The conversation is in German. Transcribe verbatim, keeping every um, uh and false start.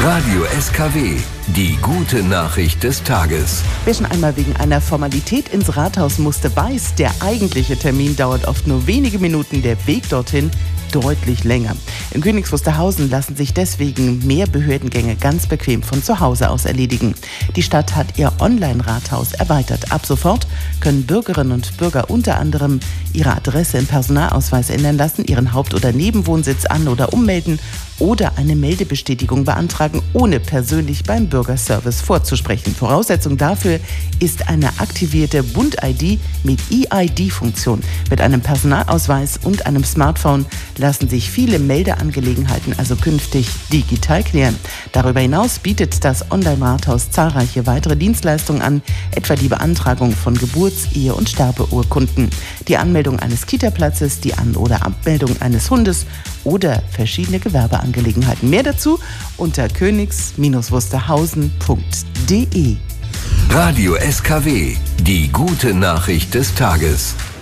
Radio S K W, die gute Nachricht des Tages. Wer schon einmal wegen einer Formalität ins Rathaus musste, weiß, der eigentliche Termin dauert oft nur wenige Minuten, der Weg dorthin deutlich länger. In Königs Wusterhausen lassen sich deswegen mehr Behördengänge ganz bequem von zu Hause aus erledigen. Die Stadt hat ihr Online-Rathaus erweitert. Ab sofort können Bürgerinnen und Bürger unter anderem ihre Adresse im Personalausweis ändern lassen, ihren Haupt- oder Nebenwohnsitz an- oder ummelden oder eine Meldebestätigung beantragen, ohne persönlich beim Bürgerservice vorzusprechen. Voraussetzung dafür ist eine aktivierte Bund-I D mit E I D-Funktion. Mit einem Personalausweis und einem Smartphone lassen sich viele Meldeangelegenheiten also künftig digital klären. Darüber hinaus bietet das Online-Rathaus zahlreiche weitere Dienstleistungen an, etwa die Beantragung von Geburts-, Ehe- und Sterbeurkunden, die Anmeldung eines Kita-Platzes, die An- oder Abmeldung eines Hundes oder verschiedene Gewerbeangelegenheiten. Mehr dazu unter königs wusterhausen punkt de. Radio S K W, die gute Nachricht des Tages.